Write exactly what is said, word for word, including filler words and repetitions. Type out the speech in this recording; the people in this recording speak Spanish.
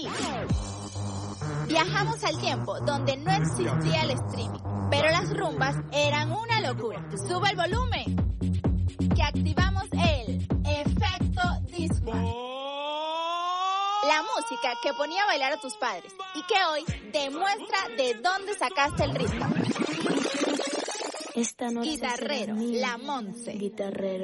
sí. Viajamos al tiempo donde no existía el streaming, pero las rumbas eran una locura. Sube el volumen, que activamos el efecto disco. La música que ponía a bailar a tus padres y que hoy demuestra de dónde sacaste el ritmo. Esta noche Guitarrero, la Monse. Guitarrero.